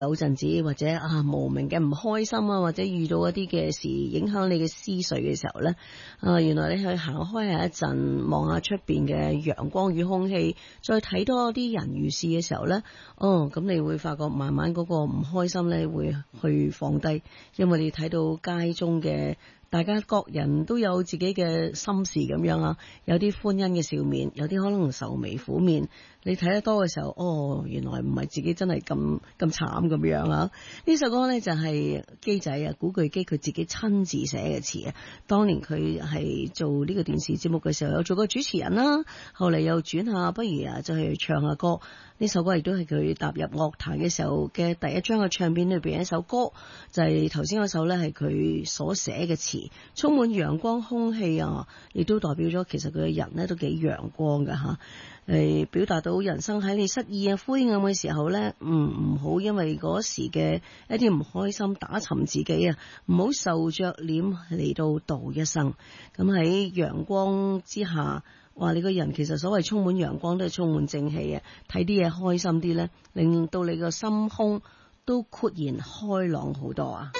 有陣子或者無名嘅唔開心啊，或者遇到一啲嘅事影響你嘅思緒嘅時候咧，原來你去行開下一陣，望下出邊嘅陽光與空氣，再睇多啲人與事嘅時候咧，咁你會發覺慢慢嗰個唔開心咧會去放低，因為你睇到街中嘅大家各人都有自己嘅心事咁樣啊，有啲歡欣嘅笑面，有啲可能愁眉苦面。你睇得多嘅時候，原來唔係自己真係咁慘咁樣啊！呢首歌呢，就係基仔啊，古巨基佢自己親自寫嘅詞啊。當年佢係做呢個電視節目嘅時候，有做過主持人啦，後嚟又轉下，不如就去唱下歌。呢首歌亦都係佢踏入樂壇嘅時候嘅第一張嘅唱片裏邊一首歌，就係頭先嗰首呢，係佢所寫嘅詞，充滿陽光空氣啊，亦都代表咗其實佢嘅人呢都幾陽光㗎吓。表達到人生喺你失意啊灰暗嘅時候呢，唔好因為嗰時嘅一啲唔開心打沉自己啊，唔好受着臉嚟到度一生。咁喺陽光之下，話你個人其實所謂充滿陽光都係充滿正氣啊，睇啲嘢開心啲呢，令到你個心胸都豁然開朗好多啊！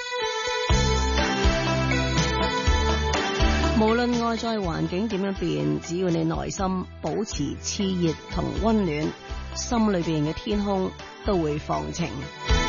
無論外在環境點樣變，只要你內心保持熾熱同溫暖，心裏邊嘅天空都會放晴。